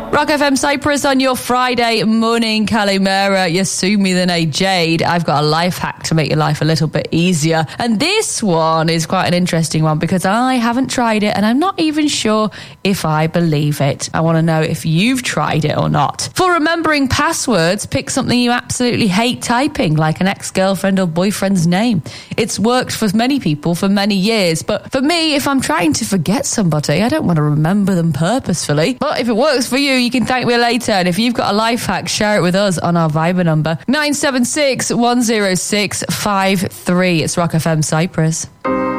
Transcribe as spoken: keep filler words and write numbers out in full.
Rock F M Cyprus on your Friday morning. Kalimera, Yasumi the name Jade. I've got a life hack to make your life a little bit easier. And this one is quite an interesting one because I haven't tried it and I'm not even sure if I believe it. I want to know if you've tried it or not. For remembering passwords, pick something you absolutely hate typing, like an ex-girlfriend or boyfriend's name. It's worked for many people for many years, but for me, if I'm trying to forget somebody, I don't want to remember them purposefully. But if it works for you, you can thank me later. And if you've got a life hack, share it with us on our Viber number nine seven six, one zero six, five three. It's Rock F M Cyprus.